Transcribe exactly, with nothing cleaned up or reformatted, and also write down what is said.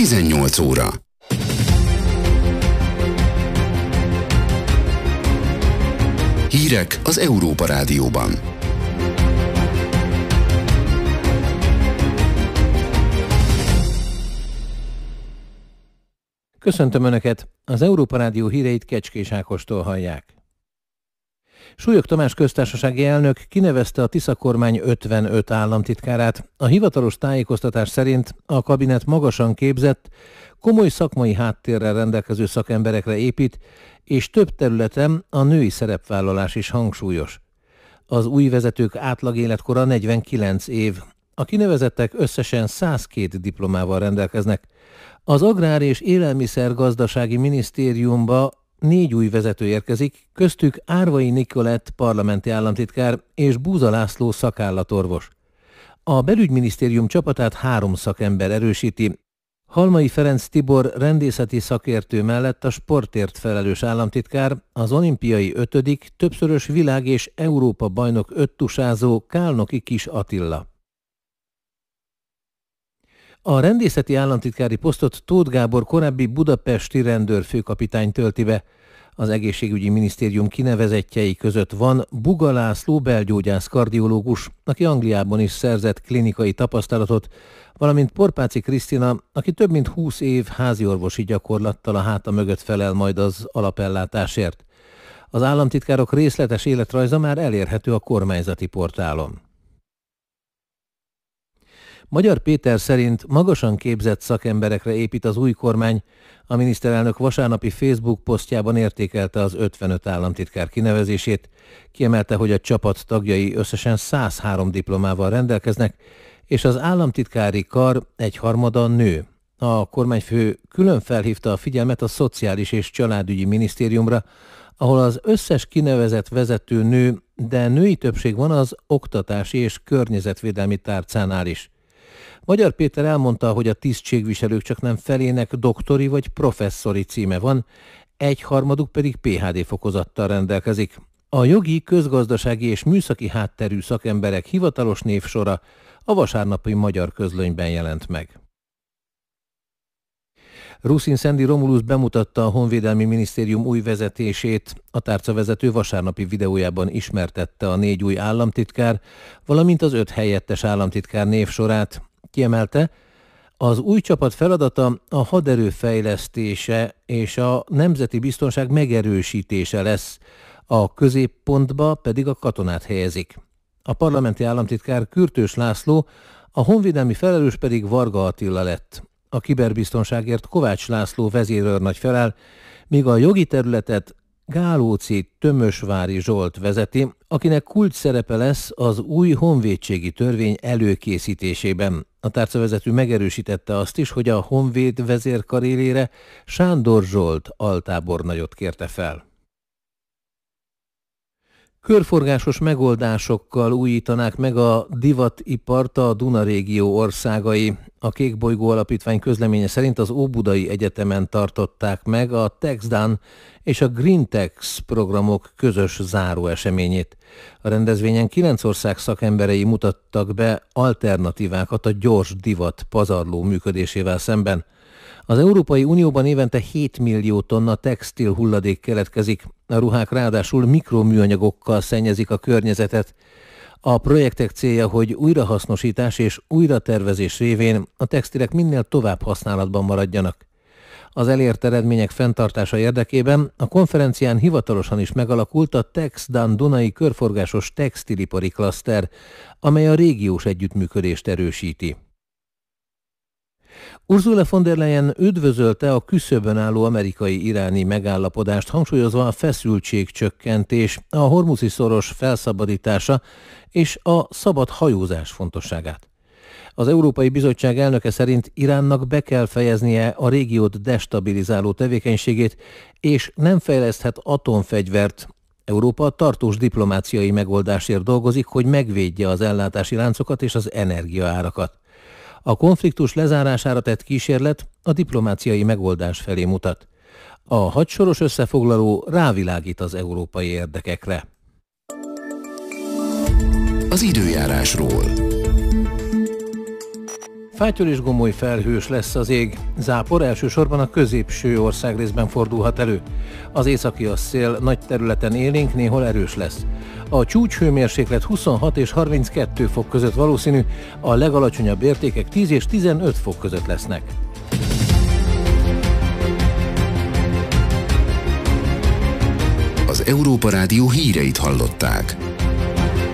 tizennyolc óra. Hírek az Európa Rádióban. Köszöntöm Önöket! Az Európa Rádió híreit Kecskés Ákostól hallják. Súlyog Tamás köztársasági elnök kinevezte a Tisza kormány ötvenöt államtitkárát. A hivatalos tájékoztatás szerint a kabinet magasan képzett, komoly szakmai háttérrel rendelkező szakemberekre épít, és több területen a női szerepvállalás is hangsúlyos. Az új vezetők átlag életkora negyvenkilenc év. A kinevezettek összesen százkettő diplomával rendelkeznek. Az Agrár- és Élelmiszer-gazdasági Minisztériumba négy új vezető érkezik, köztük Árvai Nikolett parlamenti államtitkár és Búza László szakállatorvos. A belügyminisztérium csapatát három szakember erősíti. Halmai Ferenc Tibor rendészeti szakértő mellett a sportért felelős államtitkár, az olimpiai ötödik, többszörös világ- és Európa bajnok öttusázó Kálnoki Kis Attila. A rendészeti államtitkári posztot Tóth Gábor korábbi budapesti rendőrfőkapitány tölti be. Az egészségügyi minisztérium kinevezettjei között van Buga László belgyógyász kardiológus, aki Angliában is szerzett klinikai tapasztalatot, valamint Porpáci Krisztina, aki több mint húsz év háziorvosi gyakorlattal a háta mögött felel majd az alapellátásért. Az államtitkárok részletes életrajza már elérhető a kormányzati portálon. Magyar Péter szerint magasan képzett szakemberekre épít az új kormány. A miniszterelnök vasárnapi Facebook posztjában értékelte az ötvenöt államtitkár kinevezését. Kiemelte, hogy a csapat tagjai összesen száz három diplomával rendelkeznek, és az államtitkári kar egyharmada nő. A kormányfő külön felhívta a figyelmet a Szociális és Családügyi Minisztériumra, ahol az összes kinevezett vezető nő, de női többség van az oktatási és környezetvédelmi tárcánál is. Magyar Péter elmondta, hogy a tisztségviselők csak nem felének doktori vagy professzori címe van, egyharmaduk pedig pé há dé fokozattal rendelkezik. A jogi, közgazdasági és műszaki hátterű szakemberek hivatalos névsora a vasárnapi Magyar Közlönyben jelent meg. Ruszin Szendi Romulus bemutatta a Honvédelmi Minisztérium új vezetését. A tárcavezető vasárnapi videójában ismertette a négy új államtitkár, valamint az öt helyettes államtitkár névsorát. Kiemelte, az új csapat feladata a haderő fejlesztése és a nemzeti biztonság megerősítése lesz, a középpontba pedig a katonát helyezik. A parlamenti államtitkár Kürtős László, a honvédelmi felelős pedig Varga Attila lett. A kiberbiztonságért Kovács László vezérőrnagy felel, míg a jogi területet Gálóci Tömösvári Zsolt vezeti, akinek kulcs szerepe lesz az új honvédségi törvény előkészítésében. A tárcavezető megerősítette azt is, hogy a honvéd vezérkarélére Sándor Zsolt altábornagyot kérte fel. Körforgásos megoldásokkal újítanák meg a divatipart a Duna régió országai. A Kékbolygó Alapítvány közleménye szerint az Óbudai Egyetemen tartották meg a TexDan és a GreenTex programok közös záróeseményét. A rendezvényen kilenc ország szakemberei mutattak be alternatívákat a gyors divat pazarló működésével szemben. Az Európai Unióban évente hét millió tonna textil hulladék keletkezik, a ruhák ráadásul mikroműanyagokkal szennyezik a környezetet. A projektek célja, hogy újrahasznosítás és újratervezés révén a textilek minél tovább használatban maradjanak. Az elért eredmények fenntartása érdekében a konferencián hivatalosan is megalakult a TexDan Dunai körforgásos textilipari klaszter, amely a régiós együttműködést erősíti. Ursula von der Leyen üdvözölte a küszöbön álló amerikai-iráni megállapodást, hangsúlyozva a feszültségcsökkentés, a Hormuzi-szoros felszabadítása és a szabad hajózás fontosságát. Az Európai Bizottság elnöke szerint Iránnak be kell fejeznie a régiót destabilizáló tevékenységét, és nem fejleszthet atomfegyvert. Európa tartós diplomáciai megoldásért dolgozik, hogy megvédje az ellátási láncokat és az energiaárakat. A konfliktus lezárására tett kísérlet a diplomáciai megoldás felé mutat. A hatsoros összefoglaló rávilágít az európai érdekekre. Az időjárásról. Fátyol és gomoly felhős lesz az ég. Zápor elsősorban a középső országrészben fordulhat elő. Az északi a szél nagy területen élénk, néhol erős lesz. A csúcshőmérséklet huszonhat és harminckettő fok között valószínű, a legalacsonyabb értékek tíz és tizenöt fok között lesznek. Az Európa Rádió híreit hallották.